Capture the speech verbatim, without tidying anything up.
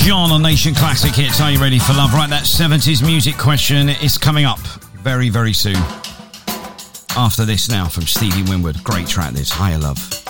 John on Nation Classic Hits. Are you ready for love? Right, that seventies music question is coming up very, very soon. After this now from Stevie Winwood. Great track this. Higher Love.